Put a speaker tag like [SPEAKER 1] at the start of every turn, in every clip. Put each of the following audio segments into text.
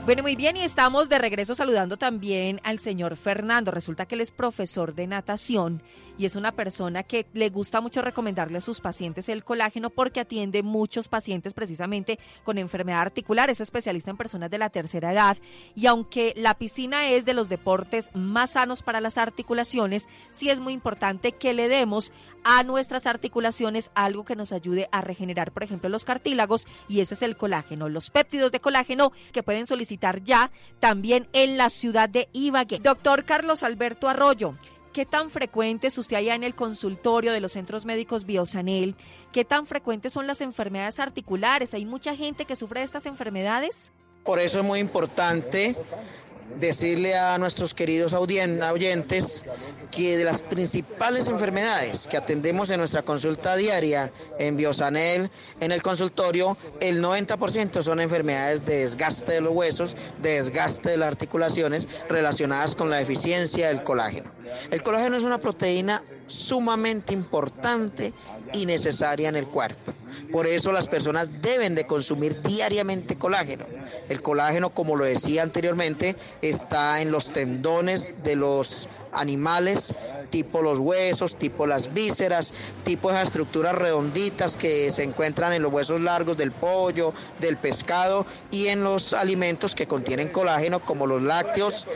[SPEAKER 1] Bueno, muy bien, y estamos de regreso saludando también al señor Fernando. Resulta que él es profesor de natación y es una persona que le gusta mucho recomendarle a sus pacientes el colágeno porque atiende muchos pacientes precisamente con enfermedad articular. Es especialista en personas de la tercera edad y aunque la piscina es de los deportes más sanos para las articulaciones, sí es muy importante que le demos a nuestras articulaciones algo que nos ayude a regenerar, por ejemplo, los cartílagos, y eso es el colágeno, los péptidos de colágeno que pueden solicitar ya también en la ciudad de Ibagué. Doctor Carlos Alberto Arroyo, ¿qué tan frecuente es usted allá en el consultorio de los centros médicos Biosanel? ¿Qué tan frecuentes son las enfermedades articulares? ¿Hay mucha gente que sufre de estas enfermedades?
[SPEAKER 2] Por eso es muy importante decirle a nuestros queridos oyentes que de las principales enfermedades que atendemos en nuestra consulta diaria en Biosanel, en el consultorio, el 90% son enfermedades de desgaste de los huesos, de desgaste de las articulaciones relacionadas con la deficiencia del colágeno. El colágeno es una proteína sumamente importante y necesaria en el cuerpo. Por eso las personas deben de consumir diariamente colágeno. El colágeno, como lo decía anteriormente, está en los tendones de los animales, tipo los huesos, tipo las vísceras, tipo esas estructuras redonditas que se encuentran en los huesos largos del pollo, del pescado, y en los alimentos que contienen colágeno, como los lácteos,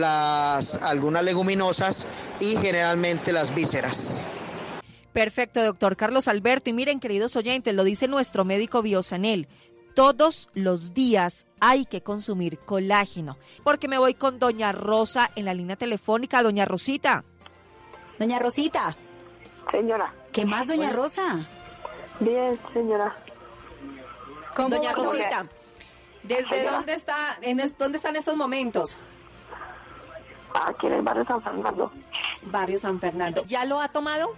[SPEAKER 2] algunas leguminosas y generalmente las vísceras.
[SPEAKER 1] Perfecto, doctor Carlos Alberto. Y miren, queridos oyentes, lo dice nuestro médico Biosanel. Todos los días hay que consumir colágeno. Porque me voy con doña Rosa en la línea telefónica. Doña Rosita.
[SPEAKER 3] Doña Rosita.
[SPEAKER 4] Señora.
[SPEAKER 3] ¿Qué más, doña Rosa?
[SPEAKER 4] Bien, señora.
[SPEAKER 1] ¿Cómo doña Rosita? ¿Desde dónde está? ¿Dónde están estos momentos?
[SPEAKER 4] Aquí en el barrio San Fernando.
[SPEAKER 1] Barrio San Fernando. ¿Ya lo ha tomado?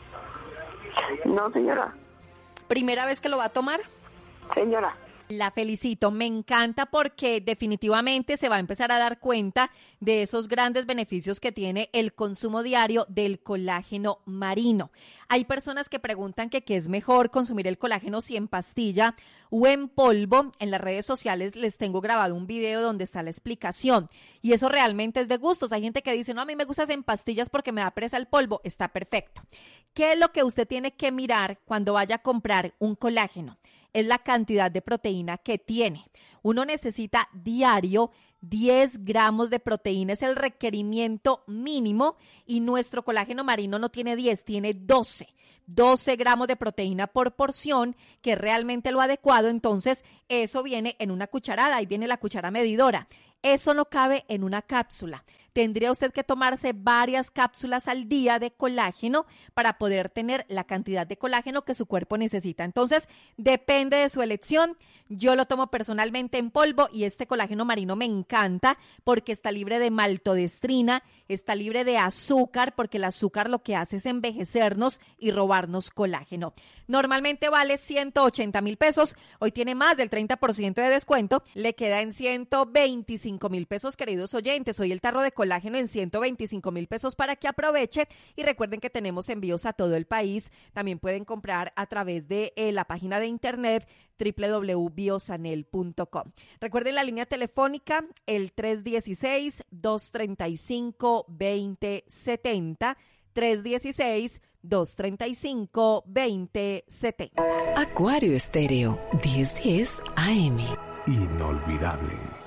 [SPEAKER 4] No, señora.
[SPEAKER 1] ¿Primera vez que lo va a tomar?
[SPEAKER 4] Señora.
[SPEAKER 1] La felicito, me encanta porque definitivamente se va a empezar a dar cuenta de esos grandes beneficios que tiene el consumo diario del colágeno marino. Hay personas que preguntan que qué es mejor consumir el colágeno, si en pastilla o en polvo. En las redes sociales les tengo grabado un video donde está la explicación y eso realmente es de gustos. Hay gente que dice, no, a mí me gusta en pastillas porque me da pereza el polvo. Está perfecto. ¿Qué es lo que usted tiene que mirar cuando vaya a comprar un colágeno? Es la cantidad de proteína que tiene. Uno necesita diario 10 gramos de proteína, es el requerimiento mínimo, y nuestro colágeno marino no tiene 10, tiene 12 gramos de proteína por porción, que es realmente lo adecuado. Entonces eso viene en una cucharada, ahí viene la cuchara medidora. Eso no cabe en una cápsula. Tendría usted que tomarse varias cápsulas al día de colágeno para poder tener la cantidad de colágeno que su cuerpo necesita. Entonces, depende de su elección. Yo lo tomo personalmente en polvo y este colágeno marino me encanta porque está libre de maltodestrina, está libre de azúcar, porque el azúcar lo que hace es envejecernos y robarnos colágeno. Normalmente vale 180,000 pesos. Hoy tiene más del 30% de descuento. Le queda en 125,000 pesos, queridos oyentes. Hoy el tarro de colágeno en 125,000 pesos para que aproveche. Y recuerden que tenemos envíos a todo el país. También pueden comprar a través de la página de internet www.biosanel.com. Recuerden la línea telefónica, el 316-235-2070. 316-235-2070.
[SPEAKER 5] Acuario Estéreo 1010 AM.
[SPEAKER 6] Inolvidable.